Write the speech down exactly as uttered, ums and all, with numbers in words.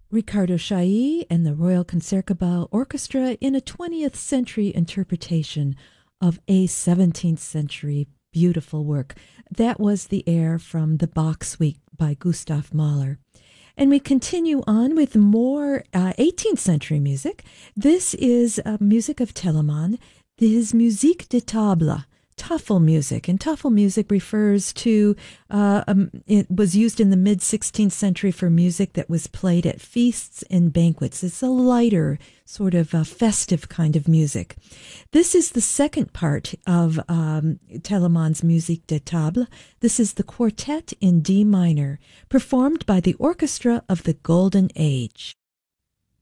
Ricardo Chailly and the Royal Concertgebouw Orchestra in a twentieth century interpretation of a seventeenth century beautiful work. That was the air from the Bach Suite by Gustav Mahler. And we continue on with more uh, eighteenth century music. This is uh, music of Telemann, his Musique de Table, Tafel music. And Tafel music refers to, uh, um, it was used in the mid sixteenth century for music that was played at feasts and banquets. It's a lighter, sort of a festive kind of music. This is the second part of um, Telemann's Musique de Table. This is the quartet in D minor, performed by the Orchestra of the Golden Age.